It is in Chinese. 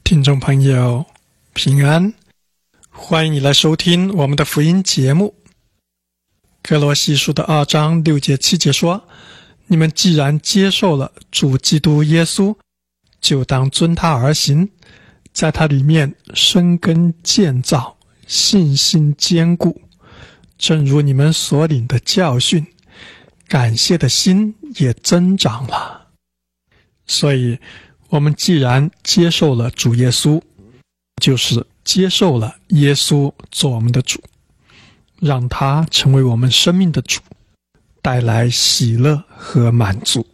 听众朋友平安，欢迎你来收听我们的福音节目。哥罗西书的2章6节7节说，你们既然接受了主基督耶稣，就当遵他而行，在他里面生根建造，信心坚固，正如你们所领的教训，感谢的心也增长了。所以我们既然接受了主耶稣，就是接受了耶稣做我们的主，让他成为我们生命的主，带来喜乐和满足。